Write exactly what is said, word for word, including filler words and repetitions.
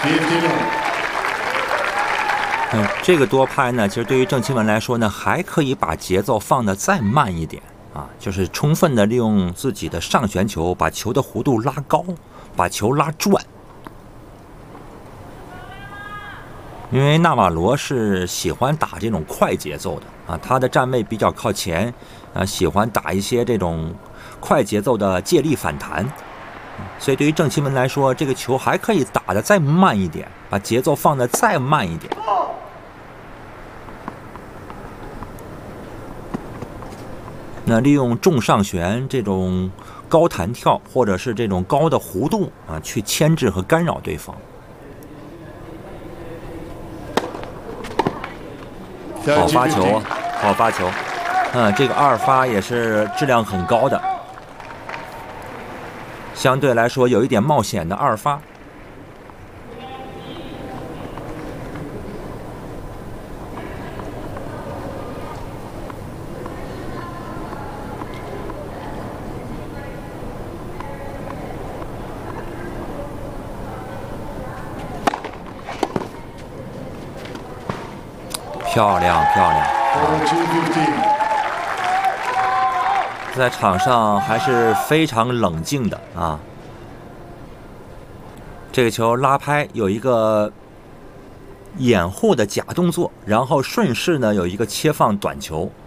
嗯，这个多拍呢，其实对于郑钦文来说呢，还可以把节奏放得再慢一点啊，就是充分的利用自己的上旋球，把球的弧度拉高，把球拉转。因为纳瓦罗是喜欢打这种快节奏的啊，他的站位比较靠前啊，喜欢打一些这种快节奏的借力反弹。所以对于郑钦文来说，这个球还可以打得再慢一点，把节奏放得再慢一点。那利用重上旋这种高弹跳，或者是这种高的弧度啊，去牵制和干扰对方。好发球，好发球，嗯，这个二发也是质量很高的，相对来说有一点冒险的二发。漂亮，漂亮！在场上还是非常冷静的啊。这个球拉拍有一个掩护的假动作，然后顺势呢有一个切放短球